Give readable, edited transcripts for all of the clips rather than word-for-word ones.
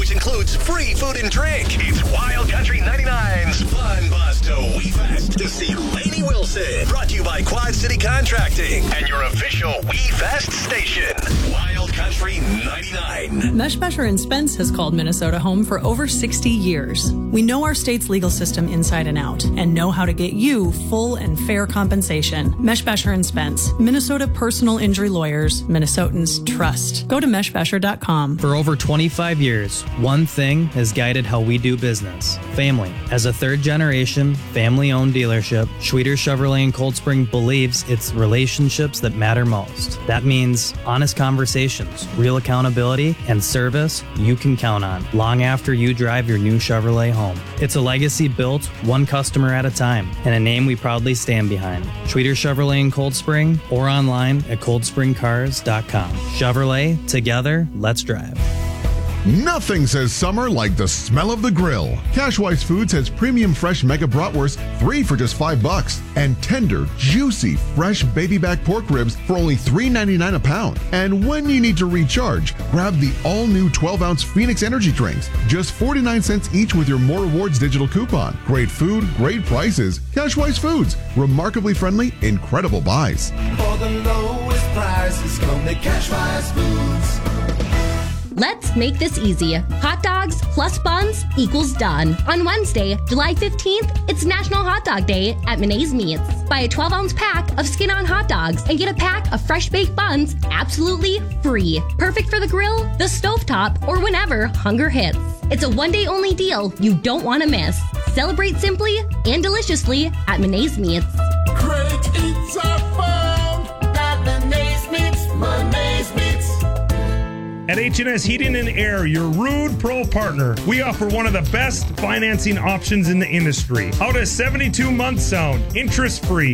which includes free food and drink. It's Wild Country 99's Fun Bus to WeFest to see Lainey Wilson. Brought to you by Quad City Contracting and your official WeFest station, Wild Country 99. Meshbesher & Spence has called Minnesota home for over 60 years. We know our state's legal system inside and out and know how to get you full and fair compensation. Meshbesher & Spence, Minnesota personal injury lawyers, Minnesotans trust. Go to meshbesher.com. For over 25 years, one thing has guided how we do business: family. As a third-generation, family-owned dealership, Schweter Chevrolet in Cold Spring believes it's relationships that matter most. That means honest conversations, real accountability, and service you can count on long after you drive your new Chevrolet home. It's a legacy built one customer at a time and a name we proudly stand behind. Schweter Chevrolet in Cold Spring or online at coldspringcars.com. Chevrolet, together, let's drive. Nothing says summer like the smell of the grill. Cashwise Foods has premium fresh mega bratwurst, 3 for just $5, and tender, juicy, fresh baby back pork ribs for only $3.99 a pound. And when you need to recharge, grab the all-new 12-ounce Phoenix Energy drinks, just 49 cents each with your More Rewards digital coupon. Great food, great prices. Cashwise Foods, remarkably friendly, incredible buys. For the lowest prices, come to Cashwise Foods. Let's make this easy. Hot dogs plus buns equals done. On Wednesday, July 15th, it's National Hot Dog Day at Menae's Meats. Buy a 12-ounce pack of skin-on hot dogs and get a pack of fresh-baked buns absolutely free. Perfect for the grill, the stovetop, or whenever hunger hits. It's a one-day-only deal you don't want to miss. Celebrate simply and deliciously at Menae's Meats. Great eats are found at Menae's Meats. Menae's Meats. At H&S Heating and Air, your Rude Pro partner, we offer one of the best financing options in the industry. How does 72 months sound? Interest-free.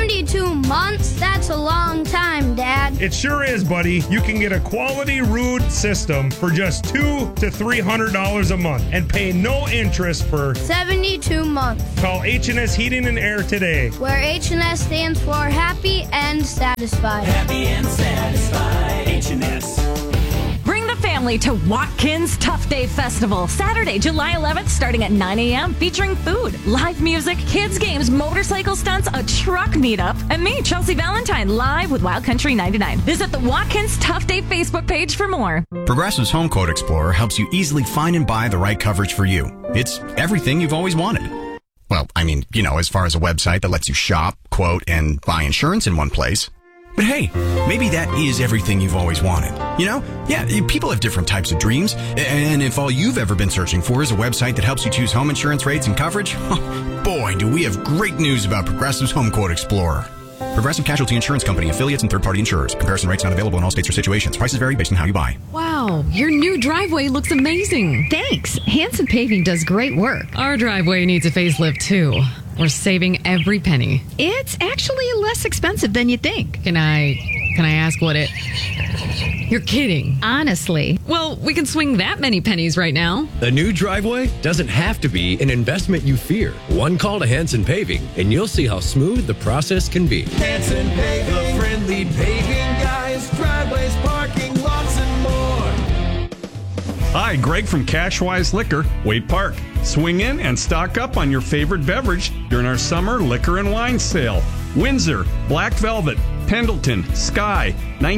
72 months? That's a long time, Dad. It sure is, buddy. You can get a quality Rude system for just $200 to $300 a month and pay no interest for 72 months. Call H&S Heating and Air today. Where H&S stands for happy and satisfied. Happy and satisfied. H&S. Bring the family to Watkins Tough Day Festival, Saturday, July 11th, starting at 9 a.m., featuring food, live music, kids games, motorcycle stunts, a truck meetup, and me, Chelsea Valentine, live with Wild Country 99. Visit the Watkins Tough Day Facebook page for more. Progressive's Home Quote Explorer helps you easily find and buy the right coverage for you. It's everything you've always wanted. Well, I mean, as far as a website that lets you shop, quote, and buy insurance in one place. But hey, maybe that is everything you've always wanted. Yeah, people have different types of dreams. And if all you've ever been searching for is a website that helps you choose home insurance rates and coverage, boy, do we have great news about Progressive's Home Quote Explorer. Progressive Casualty Insurance Company, affiliates, and third-party insurers. Comparison rates not available in all states or situations. Prices vary based on how you buy. Wow, your new driveway looks amazing. Thanks. Hanson Paving does great work. Our driveway needs a facelift, too. We're saving every penny. It's actually less expensive than you think. Can I ask what it... You're kidding. Honestly. Well, we can swing that many pennies right now. A new driveway doesn't have to be an investment you fear. One call to Hanson Paving, and you'll see how smooth the process can be. Hanson Paving, the friendly paving guys, driveways, parking lots, and more. Hi, Greg from Cashwise Liquor, Waite Park. Swing in and stock up on your favorite beverage during our summer liquor and wine sale. Windsor, Black Velvet, Pendleton, Sky,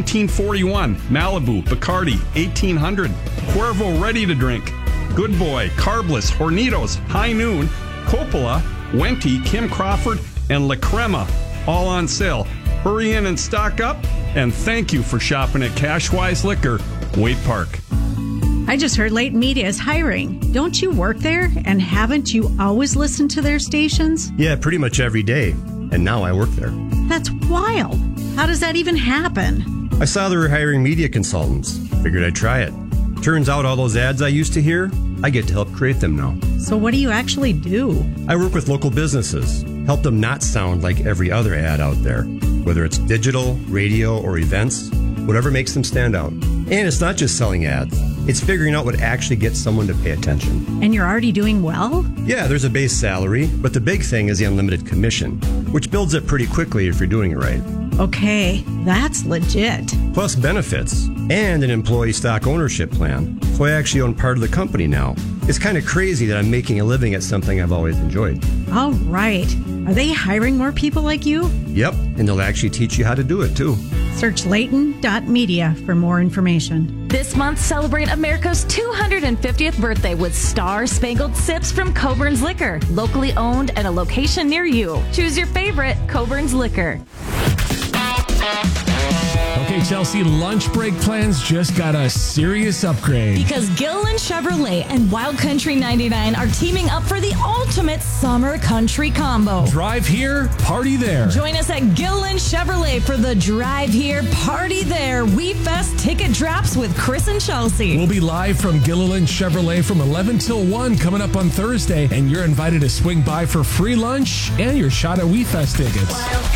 1941, Malibu, Bacardi, 1800, Cuervo Ready to Drink, Good Boy, Carbless, Hornitos, High Noon, Coppola, Wente, Kim Crawford, and La Crema, all on sale. Hurry in and stock up, and thank you for shopping at Cashwise Liquor, Waite Park. I just heard Late Media is hiring. Don't you work there? And haven't you always listened to their stations? Yeah, pretty much every day. And now I work there. That's wild. How does that even happen? I saw they were hiring media consultants. Figured I'd try it. Turns out all those ads I used to hear, I get to help create them now. So what do you actually do? I work with local businesses, help them not sound like every other ad out there. Whether it's digital, radio, or events, whatever makes them stand out. And it's not just selling ads. It's figuring out what actually gets someone to pay attention. And you're already doing well? Yeah, there's a base salary, but the big thing is the unlimited commission, which builds up pretty quickly if you're doing it right. Okay, that's legit. plus benefits, and an employee stock ownership plan. So I actually own part of the company now. It's kind of crazy that I'm making a living at something I've always enjoyed. All right. Are they hiring more people like you? Yep, and they'll actually teach you how to do it too. Search Layton.media for more information. This month, celebrate America's 250th birthday with Star Spangled Sips from Coburn's Liquor. Locally owned and a location near you. Choose your favorite Coburn's Liquor. Okay, Chelsea, lunch break plans just got a serious upgrade. Because Gilliland Chevrolet and Wild Country 99 are teaming up for the ultimate summer country combo. Drive here, party there. Join us at Gilliland Chevrolet for the Drive Here, Party There We Fest ticket drops with Chris and Chelsea. We'll be live from Gilliland Chevrolet from 11 till 1 coming up on Thursday, and you're invited to swing by for free lunch and your shot at We Fest tickets.